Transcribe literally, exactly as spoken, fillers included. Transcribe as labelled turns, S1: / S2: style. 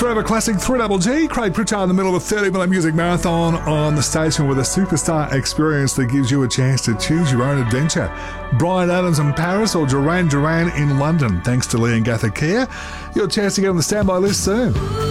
S1: Forever Classic three Double G. Craig Pritchard in the middle of a thirty minute music marathon on the station with a superstar experience that gives you a chance to choose your own adventure. Bryan Adams in Paris or Duran Duran in London. Thanks to Lee and Gather Kia. Your chance to get on the standby list soon.